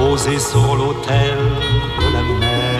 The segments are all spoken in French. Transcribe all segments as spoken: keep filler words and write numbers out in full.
posé sur l'autel de la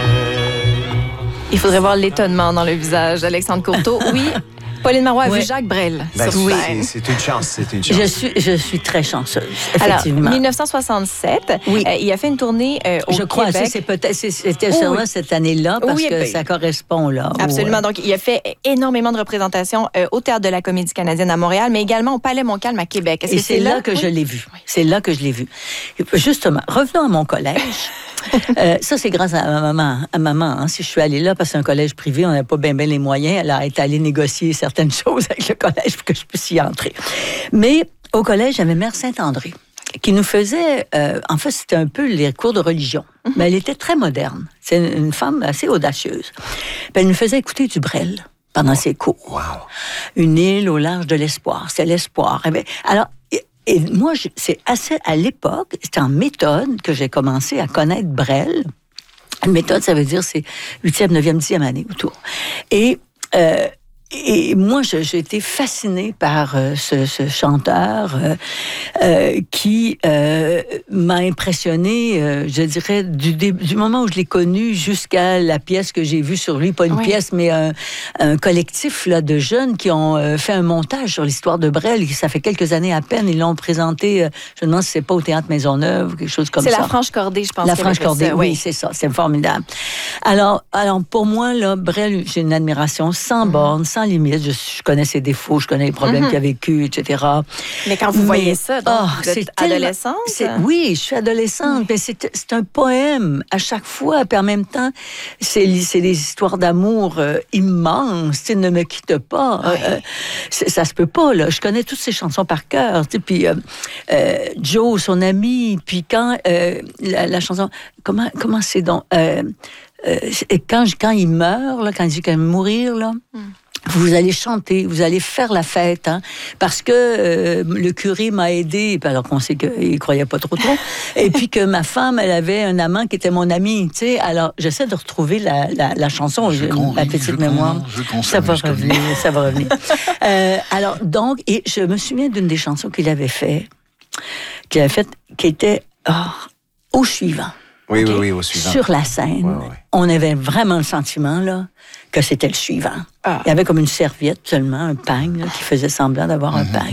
mer. Il faudrait voir l'étonnement dans le visage d'Alexandre Courteau. Oui, Pauline Marois a ouais. vu Jacques Brel Ben, sur oui, scène. c'est, c'est une chance, c'est une chance. Je suis, je suis très chanceuse, Alors, effectivement. dix-neuf cent soixante-sept, Oui. euh, il a fait une tournée euh, au je crois, Québec. c'est, c'est peut-être, c'est, c'était Oui, sûrement oui. cette année-là, parce Oui, que ben, ça correspond, là. Absolument. Où, Donc, il a fait énormément de représentations euh, au Théâtre de la Comédie canadienne à Montréal, mais également au Palais Montcalm à Québec. Est-ce Et que c'est, c'est là, là que oui. je l'ai vu. C'est là que je l'ai vu. Justement, revenons à mon collège. euh, ça, c'est grâce à ma maman. À maman hein. Si je suis allée là, parce que c'est un collège privé, on n'avait pas bien, bien les moyens. Elle a été allée négocier certaines choses avec le collège pour que je puisse y entrer. Mais au collège, j'avais Mère Saint-André, qui nous faisait... Euh, en fait, c'était un peu les cours de religion. Mm-hmm. Mais elle était très moderne. C'est une, une femme assez audacieuse. Puis elle nous faisait écouter du Brel pendant ses cours. Wow. Une île au large de l'espoir. C'est l'espoir. Eh bien, alors... Et moi, c'est assez à l'époque, c'était en méthode que j'ai commencé à connaître Brel. Méthode, ça veut dire c'est huitième, neuvième, dixième année autour. Et euh, Et moi, je, j'ai été fascinée par euh, ce, ce chanteur euh, euh, qui euh, m'a impressionnée, euh, je dirais, du, début, du moment où je l'ai connu jusqu'à la pièce que j'ai vue sur lui. Pas une oui. pièce, mais un, un collectif là, de jeunes qui ont euh, fait un montage sur l'histoire de Brel. Ça fait quelques années à peine. Ils l'ont présenté, euh, je me demande si c'est pas au Théâtre Maisonneuve ou quelque chose comme c'est ça. C'est la Franche Cordée, je pense. La Franche Cordée, ça, oui, oui, c'est ça. C'est formidable. Alors, alors pour moi, là, Brel, j'ai une admiration sans mm. borne, sans limite. Je, je connais ses défauts, je connais les problèmes mm-hmm. qu'il a vécu, et cetera. Mais quand vous mais, voyez ça, donc, oh, vous êtes c'est adolescente? C'est, oui, je suis adolescente. Mm. Mais c'est, c'est un poème à chaque fois. Puis en même temps, c'est, c'est des histoires d'amour euh, immenses. Tu sais, ne me quitte pas. Oui. Euh, ça se peut pas, là. Je connais toutes ces chansons par cœur. Tu sais, puis euh, euh, Joe, son ami, puis quand euh, la, la chanson... Comment, comment c'est donc... Euh, euh, quand, quand il meurt, là, quand il dit qu'il va mourir, là... Mm. Vous allez chanter, vous allez faire la fête, hein, parce que euh, le curé m'a aidé, alors qu'on sait qu'il ne croyait pas trop trop, et puis que ma femme, elle avait un amant qui était mon ami, tu sais. Alors, j'essaie de retrouver la, la, la chanson, je, ma petite je mémoire. Con, ça, va revenir, ça va revenir, euh, alors, donc, et je me souviens d'une des chansons qu'il avait fait, qu'il avait faite, qui était oh, au suivant. Oui, okay. oui, oui, au suivant. Sur la scène, ouais, ouais. on avait vraiment le sentiment, là, que c'était le suivant. Ah. Il y avait comme une serviette seulement, un pagne, là, qui faisait semblant d'avoir mm-hmm. un pagne.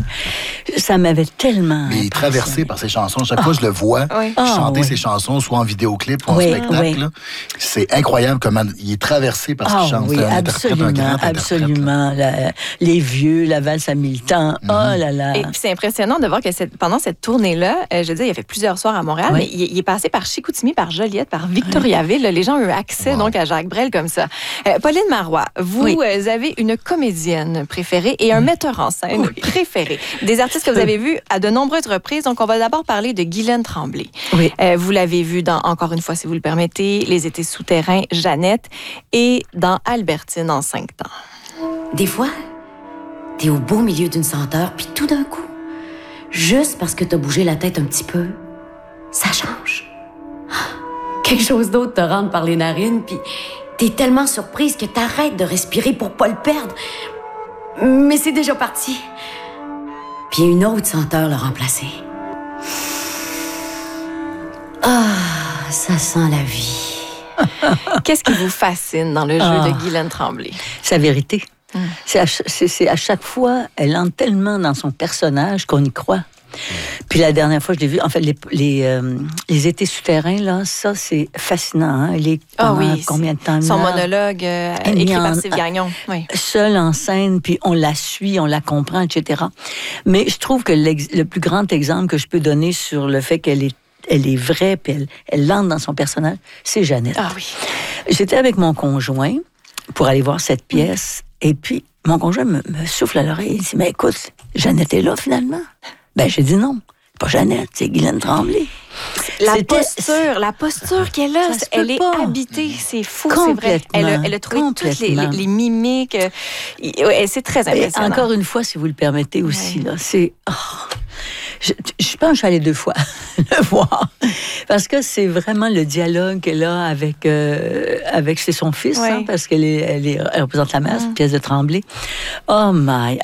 Ça m'avait tellement... Mais il est traversé par ses chansons. Chaque oh. fois que je le vois oui. chanter oh, ses oui. chansons, soit en vidéoclip ou en oui, spectacle, oui. là, c'est incroyable comment il est traversé par ce oh, qu'il chante. Oui, c'est un absolument, interprète, un grand absolument. La, les vieux, la valse à mille temps, mm-hmm. oh là là. Et puis c'est impressionnant de voir que cette, pendant cette tournée-là, euh, je veux dire, il y a fait plusieurs soirs à Montréal, oui. mais il, il est passé par Chicoutimi, par Joliette, par Victoriaville. Oui. Les gens ont eu accès wow. donc à Jacques Brel comme ça. Euh, Pauline Marois, vous oui. euh, avez une comédienne préférée et un oui. metteur en scène oui. préféré. Des artistes que vous avez vus à de nombreuses reprises. Donc, on va d'abord parler de Guylaine Tremblay. Oui. Euh, vous l'avez vue dans, encore une fois, si vous le permettez, Les Étés souterrains, Jeannette, et dans Albertine en cinq temps. Des fois, t'es au beau milieu d'une senteur, puis tout d'un coup, juste parce que t'as bougé la tête un petit peu, ça change. Quelque chose d'autre te rentre par les narines, puis t'es tellement surprise que t'arrêtes de respirer pour pas le perdre. Mais c'est déjà parti. Puis une autre senteur l'a remplacé. Ah, ça sent la vie. Qu'est-ce qui vous fascine dans le jeu ah, de Guylaine Tremblay? Sa vérité. Hum. C'est, à, c'est, c'est à chaque fois, elle entre tellement dans son personnage qu'on y croit. Puis la dernière fois, je l'ai vu, en fait, les, les, euh, les étés souterrains, là, ça, c'est fascinant. Hein? Elle est ah oui, combien de temps? Son monologue euh, écrit en, par Steve Gagnon. Oui. Seule en scène, puis on la suit, on la comprend, et cetera. Mais je trouve que le plus grand exemple que je peux donner sur le fait qu'elle est elle est vraie, puis elle, elle entre dans son personnage, c'est Jeannette. Ah oui. J'étais avec mon conjoint pour aller voir cette pièce, mmh. et puis mon conjoint me, me souffle à l'oreille, il dit, mais écoute, Jeannette est là, finalement? Ben, j'ai dit non. Pas Jeannette, c'est Guylaine Tremblay. La C'était... posture, la posture qu'elle a, elle est pas. habitée, c'est fou, c'est vrai. Elle a, elle a trouvé toutes les, les, les mimiques. Et c'est très impressionnant. Et encore une fois, si vous le permettez aussi, ouais. là, c'est... Oh, je, je pense que je suis allée deux fois le voir. Parce que c'est vraiment le dialogue qu'elle a avec, euh, avec c'est son fils, ouais. hein, parce qu'elle est, elle est, elle représente la mère, mm. c'est une pièce de Tremblay. Oh my! Alors,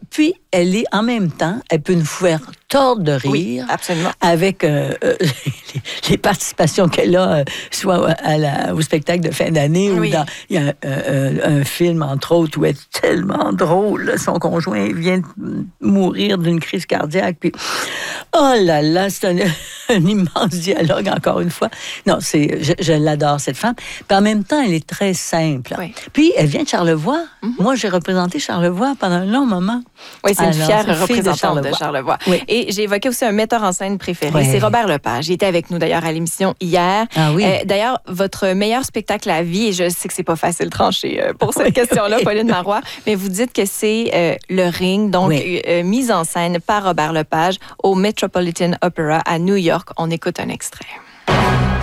puis elle est en même temps, elle peut nous faire tordre de rire. Oui, absolument. Avec euh, euh, les, les participations qu'elle a, euh, soit à la, au spectacle de fin d'année Oui. ou dans il y a un, un, un film, entre autres, où elle est tellement drôle. Là, son conjoint vient de mourir d'une crise cardiaque. Puis, oh là là, c'est un, un immense dialogue, encore une fois. Non, c'est, je, je l'adore, cette femme. Puis en même temps, elle est très simple. Oui. Puis, elle vient de Charlevoix. Mm-hmm. Moi, j'ai représenté Charlevoix pendant un long moment. Oui, c'est une Alors, fière c'est fille représentante de Charlevoix. de Charlevoix. Oui. Et j'ai évoqué aussi un metteur en scène préféré, Oui. c'est Robert Lepage. Il était avec nous d'ailleurs à l'émission hier. Ah oui. Euh, d'ailleurs, votre meilleur spectacle à vie, et je sais que c'est pas facile de trancher euh, pour cette oui, question-là, oui. Pauline Marois, mais vous dites que c'est euh, le Ring, donc oui. euh, mise en scène par Robert Lepage au Metropolitan Opera à New York. On écoute un extrait.